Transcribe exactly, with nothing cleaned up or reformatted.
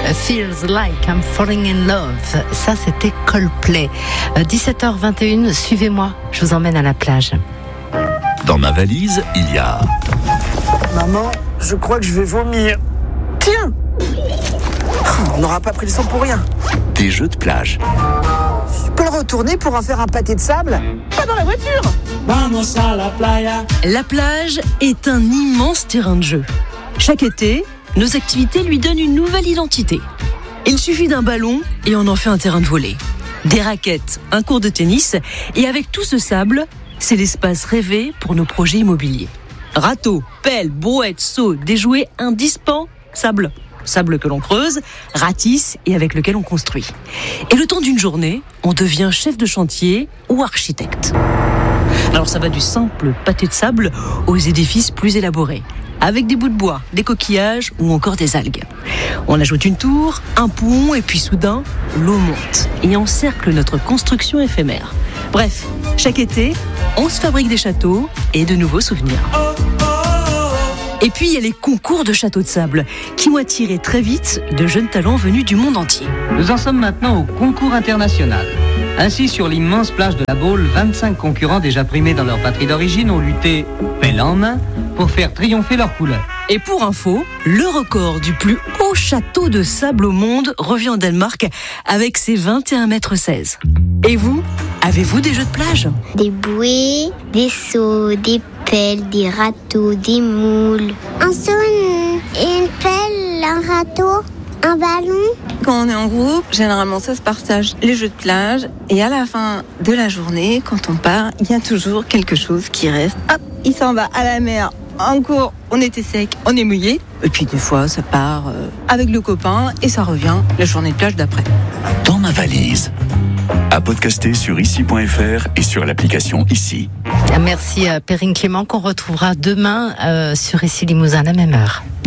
Feels like I'm falling in love. Ça, c'était Coldplay. dix-sept heures vingt et une, suivez-moi, je vous emmène à la plage. Dans ma valise, il y a... Maman, je crois que je vais vomir. Tiens! On n'aura pas pris le sang pour rien. Des jeux de plage. Je peux le retourner pour en faire un pâté de sable? Pas dans la voiture! Vamos a la playa. La plage est un immense terrain de jeu. Chaque été, nos activités lui donnent une nouvelle identité. Il suffit d'un ballon et on en fait un terrain de volley. Des raquettes, un court de tennis, et avec tout ce sable, c'est l'espace rêvé pour nos projets immobiliers. Râteaux, pelles, brouettes, seaux, des jouets indispensables. Sable que l'on creuse, ratisse et avec lequel on construit. Et le temps d'une journée, on devient chef de chantier ou architecte. Alors ça va du simple pâté de sable aux édifices plus élaborés, avec des bouts de bois, des coquillages ou encore des algues. On ajoute une tour, un pont et puis soudain, l'eau monte et encercle notre construction éphémère. Bref, chaque été, on se fabrique des châteaux et de nouveaux souvenirs. Et puis il y a les concours de châteaux de sable qui ont attiré très vite de jeunes talents venus du monde entier. Nous en sommes maintenant au concours international. Ainsi, sur l'immense plage de la Baule, vingt-cinq concurrents déjà primés dans leur patrie d'origine ont lutté pelle en main pour faire triompher leurs couleurs. Et pour info, le record du plus haut château de sable au monde revient au Danemark avec ses vingt et un mètres seize. Et vous, avez-vous des jeux de plage? Des bouées, des seaux, des pelles, des râteaux, des moules. Un seau, une, une pelle, un râteau, un ballon. Quand on est en groupe, généralement ça se partage les jeux de plage. Et à la fin de la journée, quand on part, il y a toujours quelque chose qui reste. Hop, il s'en va à la mer. En cours, on était sec, on est mouillé. Et puis des fois, ça part euh, avec le copain et ça revient la journée de plage d'après. Dans ma valise. À podcaster sur ici point f r et sur l'application Ici. Merci à Perrine Clément qu'on retrouvera demain euh, sur Ici Limousin à la même heure.